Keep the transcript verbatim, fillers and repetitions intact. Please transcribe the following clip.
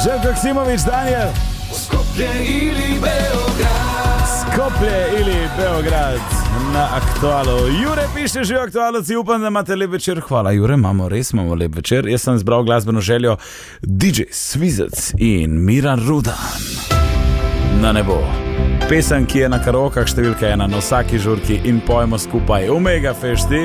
Željko Joksimović, Daniel. Skopje ili Beograd. Skopje ili Beograd na Aktualu. Jure piše že v Aktualuci, upam, da imate lep večer. Hvala, Jure, imamo res, imamo lep večer. Jaz sem zbral glasbeno željo D J Svizec in Miran Rudan. Na nebo. Pesem, ki je na karaokah številka ena na vsaki žurki in pojmo skupaj Omega Festi.